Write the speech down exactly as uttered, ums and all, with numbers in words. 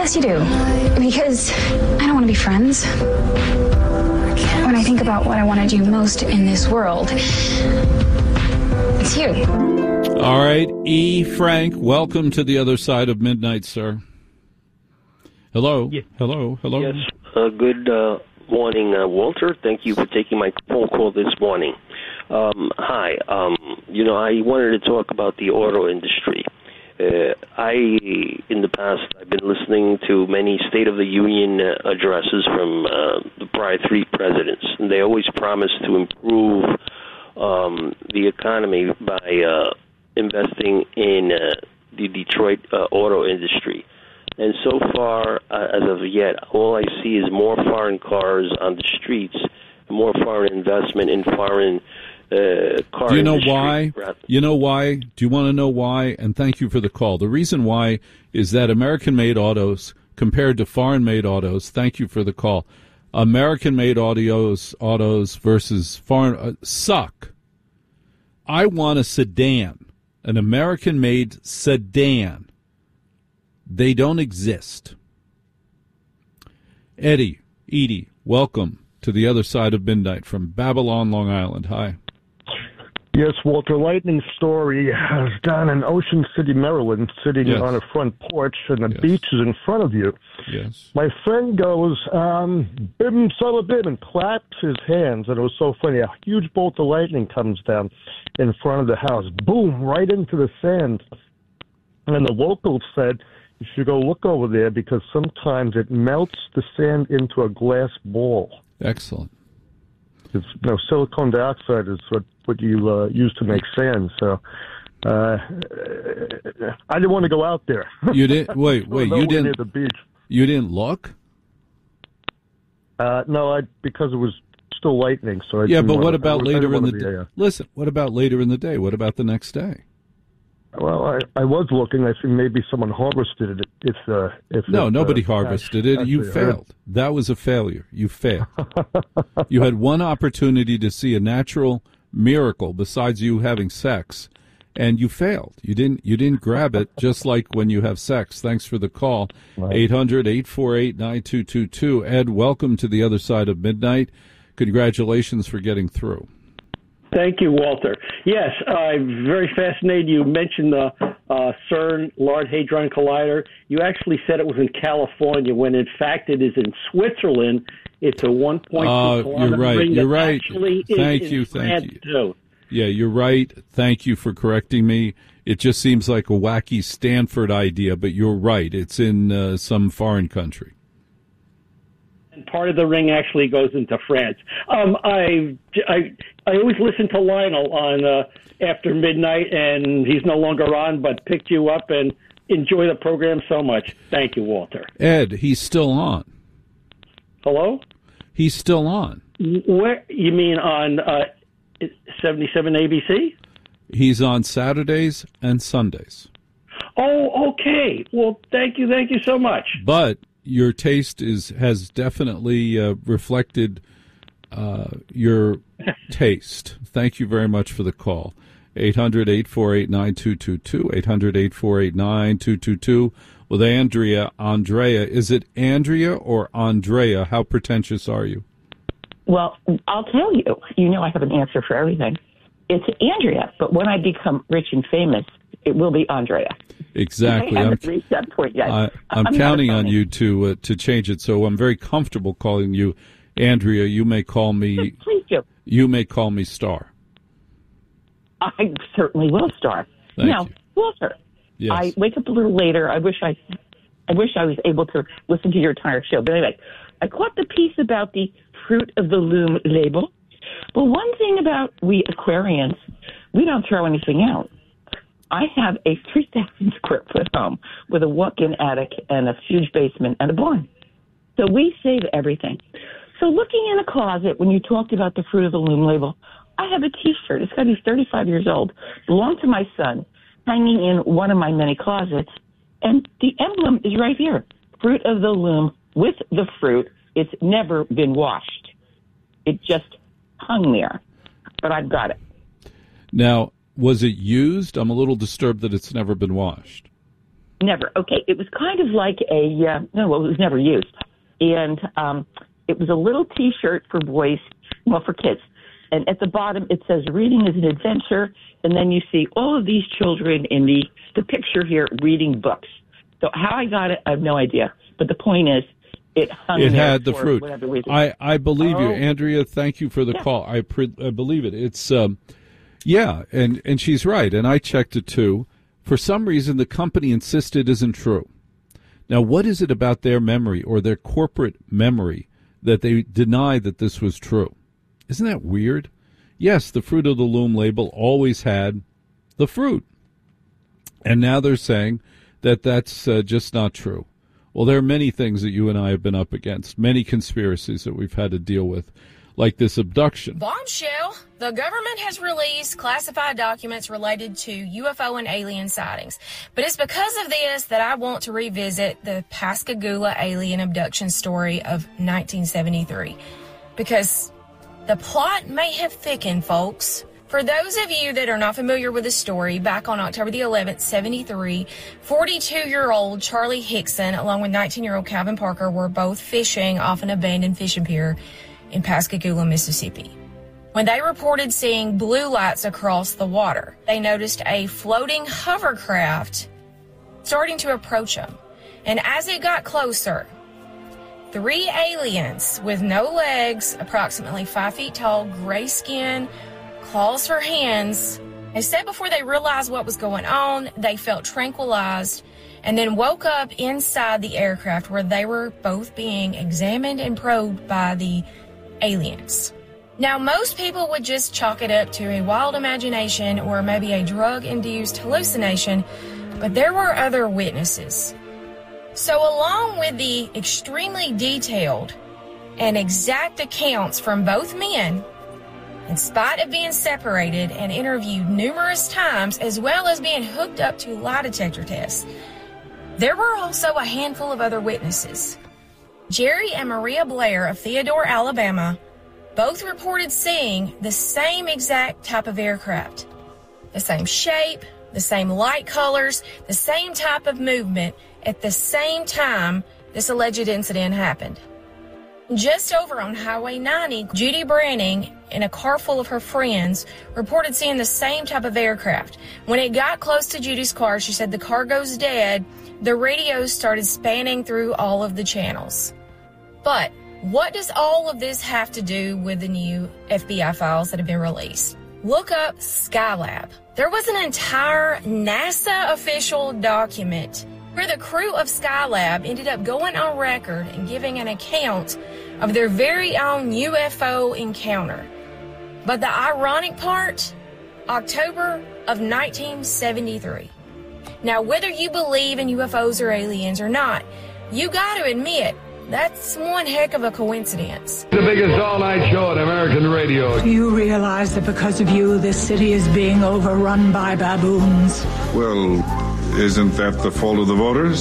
Yes, you do. Because I don't want to be friends. When I think about what I want to do most in this world, it's you. All right, E. Frank, welcome to the other side of midnight, sir. Hello. Yeah. Hello. Hello. Yes. Uh, good uh, morning, uh, Walter. Thank you for taking my phone call this morning. Um, hi. Um, you know, I wanted to talk about the auto industry. Uh, I, in the past, I've been listening to many State of the Union uh, addresses from uh, the prior three presidents, and they always promise to improve um, the economy by uh, investing in uh, the Detroit uh, auto industry. And so far, uh, as of yet, all I see is more foreign cars on the streets, more foreign investment in foreign uh, car. Do you know industry. why? You know why? Do you want to know why? And thank you for the call. The reason why is that American-made autos compared to foreign-made autos. Thank you for the call. American-made autos, autos versus foreign uh, suck. I want a sedan, an American-made sedan. They don't exist. Eddie, Edie, welcome to the other side of midnight from Babylon, Long Island. Hi. Yes, Walter, lightning story is down in Ocean City, Maryland, sitting Yes. on a front porch, and the Yes. beach is in front of you. Yes. My friend goes, um, bim, sala, bim, and claps his hands, and it was so funny. A huge bolt of lightning comes down in front of the house, boom, right into the sand. And the locals said, you should go look over there because sometimes it melts the sand into a glass ball. Excellent. It's, you know, silicon dioxide is what, what you uh, use to make sand. So uh, I didn't want to go out there. You didn't wait. Wait. You didn't. Near the beach. You didn't look. Uh, no, I because it was still lightning. So I Yeah, didn't but wanna, what about I, later I in the be, day? uh, Listen. What about later in the day? What about the next day? Well, I, I was looking. I think maybe someone harvested it. If uh, if No, it, nobody uh, harvested it. You actually heard. failed. That was a failure. You failed. You had one opportunity to see a natural miracle besides you having sex, and you failed. You didn't. You didn't grab it. Just like when you have sex. Thanks for the call. Eight hundred eight four eight nine two two two. Ed, welcome to the other side of midnight. Congratulations for getting through. Thank you, Walter. Yes, I'm very fascinated. You mentioned the uh, CERN Large Hadron Collider. You actually said it was in California, when in fact it is in Switzerland. It's a one point two Uh, kilometer you're right. ring You're that right. actually is Thank in you. France, Thank you. too. Yeah, you're right. Thank you for correcting me. It just seems like a wacky Stanford idea, but you're right. It's in uh, some foreign country. And part of the ring actually goes into France. Um, I, I, I always listen to Lionel on uh, after midnight, and he's no longer on, but picked you up and enjoy the program so much. Thank you, Walter. Ed, he's still on. Hello? He's still on. Where you mean on uh, seventy-seven A B C? He's on Saturdays and Sundays. Oh, okay. Well, thank you, thank you so much. But your taste is has definitely uh, reflected uh, your taste. Thank you very much for the call. eight hundred eight four eight nine two two two, eight hundred eight four eight nine two two two. With Andrea, Andrea. Is it Andrea or Andrea? How pretentious are you? Well, I'll tell you. You know I have an answer for everything. It's Andrea, but when I become rich and famous, it will be Andrea. Exactly. I haven't I'm, reached that point yet. I, I'm, I'm counting on phony. you to uh, to change it. So I'm very comfortable calling you Andrea. You may call me. Please do. You may call me Star. I certainly will, Star. Thank now, you. Walter, Yes. I wake up a little later. I wish I, I wish I was able to listen to your entire show. But anyway, I caught the piece about the Fruit of the Loom label. But one thing about we Aquarians, we don't throw anything out. I have a three thousand square foot home with a walk-in attic and a huge basement and a barn. So we save everything. So looking in a closet, when you talked about the Fruit of the Loom label, I have a T-shirt. It's got to be thirty-five years old. Belonged to my son, hanging in one of my many closets. And the emblem is right here. Fruit of the Loom with the fruit. It's never been washed. It just hung there. But I've got it. Now, was it used? I'm a little disturbed that it's never been washed. Never. Okay, it was kind of like a, uh, no, well, it was never used. And um, it was a little T-shirt for boys, well, for kids. And at the bottom, it says, reading is an adventure. And then you see all of these children in the, the picture here reading books. So how I got it, I have no idea. But the point is, it hung It there had the for fruit. whatever reason. I, I believe Oh. you. Andrea, thank you for the Yeah. call. I, pre- I believe it. It's, um, yeah, and, and she's right. And I checked it too. For some reason, the company insisted isn't true. Now, what is it about their memory or their corporate memory that they deny that this was true? Isn't that weird? Yes, the Fruit of the Loom label always had the fruit. And now they're saying that that's uh, just not true. Well, there are many things that you and I have been up against, many conspiracies that we've had to deal with, like this abduction. Bombshell. The government has released classified documents related to U F O and alien sightings. But it's because of this that I want to revisit the Pascagoula alien abduction story of nineteen seventy-three. Because the plot may have thickened, folks. For those of you that are not familiar with the story, back on October the eleventh, seventy-three, forty-two-year-old Charlie Hickson, along with nineteen-year-old Calvin Parker, were both fishing off an abandoned fishing pier in Pascagoula, Mississippi. When they reported seeing blue lights across the water, they noticed a floating hovercraft starting to approach them. And as it got closer, three aliens with no legs, approximately five feet tall, gray skin, claws for hands. They said before they realized what was going on, they felt tranquilized and then woke up inside the aircraft where they were both being examined and probed by the aliens. Now, most people would just chalk it up to a wild imagination or maybe a drug-induced hallucination, but there were other witnesses. So along with the extremely detailed and exact accounts from both men, in spite of being separated and interviewed numerous times, as well as being hooked up to lie detector tests, there were also a handful of other witnesses. Jerry and Maria Blair of Theodore, Alabama, both reported seeing the same exact type of aircraft. The same shape, the same light colors, the same type of movement at the same time this alleged incident happened. Just over on Highway ninety, Judy Branning and a car full of her friends reported seeing the same type of aircraft. When it got close to Judy's car, she said the car goes dead. The radios started spanning through all of the channels. But what does all of this have to do with the new F B I files that have been released? Look up Skylab. There was an entire NASA official document where the crew of Skylab ended up going on record and giving an account of their very own U F O encounter. But the ironic part, October of nineteen seventy-three. Now, whether you believe in U F Os or aliens or not, you got to admit, that's one heck of a coincidence. The biggest all-night show on American radio. Do you realize that because of you, this city is being overrun by baboons? Well, isn't that the fault of the voters?